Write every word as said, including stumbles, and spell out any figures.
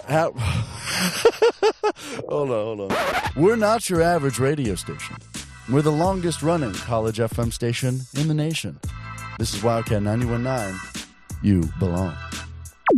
How- hold on, hold on. We're not your average radio station. We're the longest running college F M station in the nation. This is Wildcat ninety-one point nine. You belong.